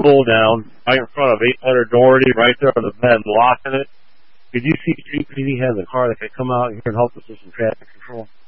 pull down right in front of 800 Doherty, right there on the bend, locking it. Could you see Street PD has a car that could come out here and help us with some traffic control?